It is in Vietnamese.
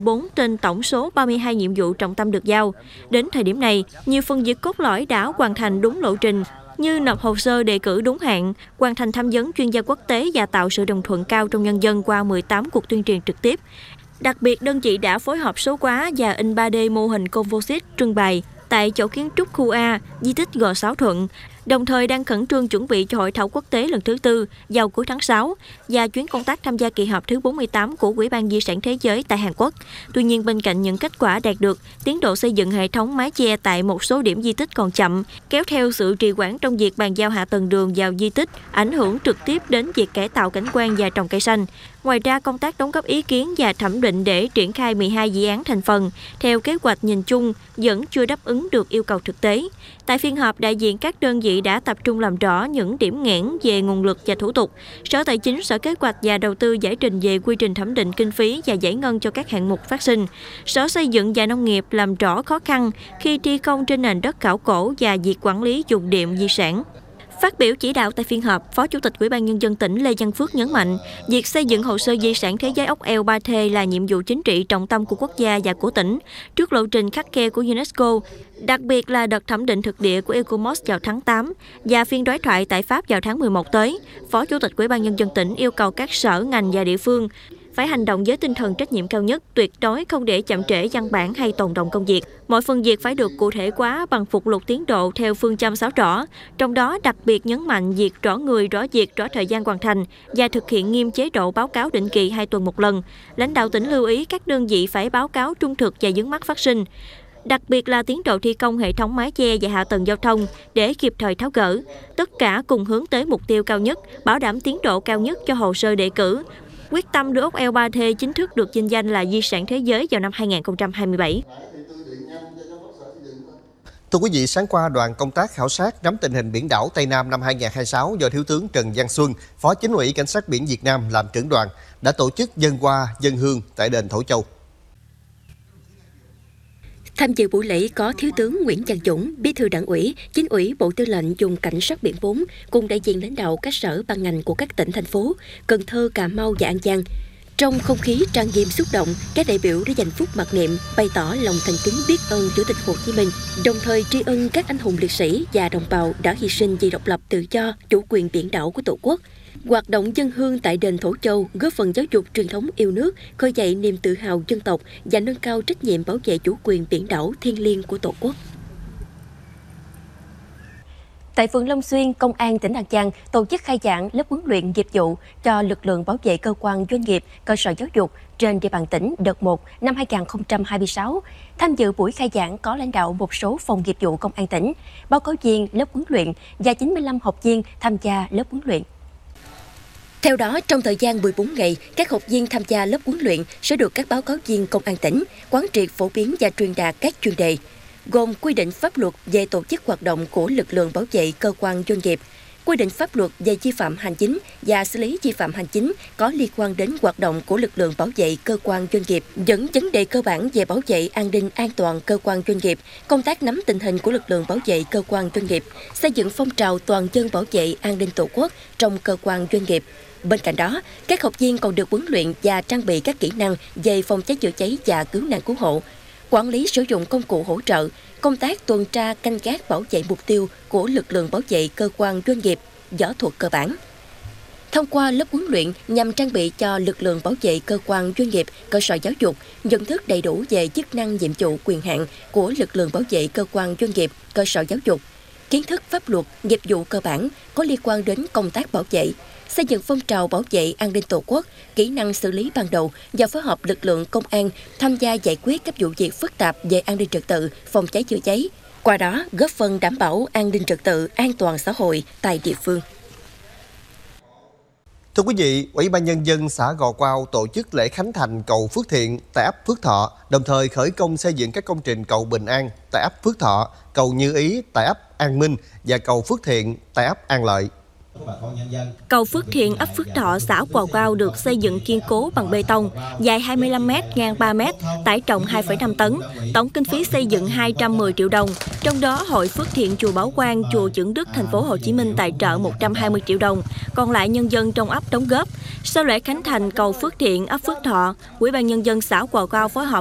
4 trên tổng số 32 nhiệm vụ trọng tâm được giao. Đến thời điểm này, nhiều phần việc cốt lõi đã hoàn thành đúng lộ trình, như nộp hồ sơ đề cử đúng hạn, hoàn thành tham vấn chuyên gia quốc tế và tạo sự đồng thuận cao trong nhân dân qua 18 cuộc tuyên truyền trực tiếp. Đặc biệt, đơn vị đã phối hợp số hóa và in 3D mô hình composite trưng bày tại chỗ kiến trúc khu A, di tích Gò Sáo Thuận, đồng thời đang khẩn trương chuẩn bị cho hội thảo quốc tế lần thứ 4 vào cuối tháng 6 và chuyến công tác tham gia kỳ họp thứ 48 của Ủy ban Di sản Thế giới tại Hàn Quốc. Tuy nhiên, bên cạnh những kết quả đạt được, tiến độ xây dựng hệ thống mái che tại một số điểm di tích còn chậm, kéo theo sự trì hoãn trong việc bàn giao hạ tầng đường vào di tích, ảnh hưởng trực tiếp đến việc cải tạo cảnh quan và trồng cây xanh. Ngoài ra, công tác đóng góp ý kiến và thẩm định để triển khai 12 dự án thành phần theo kế hoạch nhìn chung vẫn chưa đáp ứng được yêu cầu thực tế. Tại phiên họp, đại diện các đơn vị đã tập trung làm rõ những điểm nghẽn về nguồn lực và thủ tục. Sở Tài chính, Sở Kế hoạch và Đầu tư giải trình về quy trình thẩm định kinh phí và giải ngân cho các hạng mục phát sinh. Sở Xây dựng và Nông nghiệp làm rõ khó khăn khi thi công trên nền đất khảo cổ và việc quản lý dùng điện di sản. Phát biểu chỉ đạo tại phiên họp, Phó Chủ tịch Ủy ban Nhân dân tỉnh Lê Văn Phước nhấn mạnh, việc xây dựng hồ sơ di sản thế giới ốc eo Ba Thê là nhiệm vụ chính trị trọng tâm của quốc gia và của tỉnh, trước lộ trình khắt khe của UNESCO, đặc biệt là đợt thẩm định thực địa của ECOMOS vào tháng 8 và phiên đối thoại tại Pháp vào tháng 11 tới. Phó Chủ tịch Ủy ban Nhân dân tỉnh yêu cầu các sở, ngành và địa phương phải hành động với tinh thần trách nhiệm cao nhất, tuyệt đối không để chậm trễ văn bản hay tồn đọng công việc. Mọi phần việc phải được cụ thể hóa bằng phụ lục tiến độ theo phương châm 6 rõ, trong đó đặc biệt nhấn mạnh việc rõ người, rõ việc, rõ thời gian hoàn thành và thực hiện nghiêm chế độ báo cáo định kỳ 2 tuần một lần. Lãnh đạo tỉnh lưu ý các đơn vị phải báo cáo trung thực và vướng mắc phát sinh, đặc biệt là tiến độ thi công hệ thống mái che và hạ tầng giao thông để kịp thời tháo gỡ. Tất cả cùng hướng tới mục tiêu cao nhất, bảo đảm tiến độ cao nhất cho hồ sơ đề cử, quyết tâm đưa ốc eo Ba Thê chính thức được vinh danh là di sản thế giới vào năm 2027. Thưa quý vị, sáng qua đoàn công tác khảo sát nắm tình hình biển đảo Tây Nam năm 2026 do Thiếu tướng Trần Văn Xuân, Phó Chính ủy Cảnh sát biển Việt Nam làm trưởng đoàn, đã tổ chức dâng hoa, dâng hương tại đền Thổ Châu. Tham dự buổi lễ có Thiếu tướng Nguyễn Văn Dũng, Bí thư Đảng ủy, Chính ủy Bộ Tư lệnh Vùng Cảnh sát biển 4, cùng đại diện lãnh đạo các sở ban ngành của các tỉnh, thành phố, Cần Thơ, Cà Mau và An Giang. Trong không khí trang nghiêm xúc động, các đại biểu đã dành phút mặc niệm, bày tỏ lòng thành kính biết ơn Chủ tịch Hồ Chí Minh, đồng thời tri ân các anh hùng liệt sĩ và đồng bào đã hy sinh vì độc lập, tự do, chủ quyền biển đảo của Tổ quốc. Hoạt động dâng hương tại đền Thổ Châu góp phần giáo dục truyền thống yêu nước, khơi dậy niềm tự hào dân tộc và nâng cao trách nhiệm bảo vệ chủ quyền biển đảo thiêng liêng của Tổ quốc. Tại phường Long Xuyên, Công an tỉnh An Giang tổ chức khai giảng lớp huấn luyện nghiệp vụ cho lực lượng bảo vệ cơ quan doanh nghiệp, cơ sở giáo dục trên địa bàn tỉnh đợt 1 năm 2026. Tham dự buổi khai giảng có lãnh đạo một số phòng nghiệp vụ Công an tỉnh, báo cáo viên lớp huấn luyện và 95 học viên tham gia lớp huấn luyện. Theo đó, trong thời gian 14 ngày, các học viên tham gia lớp huấn luyện sẽ được các báo cáo viên Công an tỉnh quán triệt, phổ biến và truyền đạt các chuyên đề, gồm quy định pháp luật về tổ chức hoạt động của lực lượng bảo vệ cơ quan doanh nghiệp, quy định pháp luật về vi phạm hành chính và xử lý vi phạm hành chính có liên quan đến hoạt động của lực lượng bảo vệ cơ quan doanh nghiệp, những vấn đề cơ bản về bảo vệ an ninh an toàn cơ quan doanh nghiệp, công tác nắm tình hình của lực lượng bảo vệ cơ quan doanh nghiệp, xây dựng phong trào toàn dân bảo vệ an ninh Tổ quốc trong cơ quan doanh nghiệp. Bên cạnh đó, các học viên còn được huấn luyện và trang bị các kỹ năng về phòng cháy chữa cháy và cứu nạn cứu hộ, quản lý sử dụng công cụ hỗ trợ, công tác tuần tra canh gác bảo vệ mục tiêu của lực lượng bảo vệ cơ quan doanh nghiệp, võ thuật cơ bản. Thông qua lớp huấn luyện nhằm trang bị cho lực lượng bảo vệ cơ quan doanh nghiệp, cơ sở giáo dục nhận thức đầy đủ về chức năng, nhiệm vụ, quyền hạn của lực lượng bảo vệ cơ quan doanh nghiệp, cơ sở giáo dục, kiến thức pháp luật, nghiệp vụ cơ bản có liên quan đến công tác bảo vệ, xây dựng phong trào bảo vệ an ninh Tổ quốc, kỹ năng xử lý ban đầu và phối hợp lực lượng công an tham gia giải quyết các vụ việc phức tạp về an ninh trật tự, phòng cháy chữa cháy, qua đó góp phần đảm bảo an ninh trật tự, an toàn xã hội tại địa phương. Thưa quý vị, Ủy ban Nhân dân xã Gò Quao tổ chức lễ khánh thành cầu Phước Thiện tại ấp Phước Thọ, đồng thời khởi công xây dựng các công trình cầu Bình An tại ấp Phước Thọ, cầu Như Ý tại ấp An Minh và cầu Phước Thiện tại ấp An Lợi. Cầu Phước Thiện, ấp Phước Thọ, xã Quào Cao được xây dựng kiên cố bằng bê tông, dài 25 m, ngang 3 m, tải trọng 2,5 tấn. Tổng kinh phí xây dựng 210 triệu đồng. Trong đó, Hội Phước Thiện chùa Bảo Quang, chùa Chưởng Đức, thành phố Hồ Chí Minh tài trợ 120 triệu đồng, còn lại nhân dân trong ấp đóng góp. Sau lễ khánh thành cầu Phước Thiện, ấp Phước Thọ, Ủy ban nhân dân xã Quào Cao phối hợp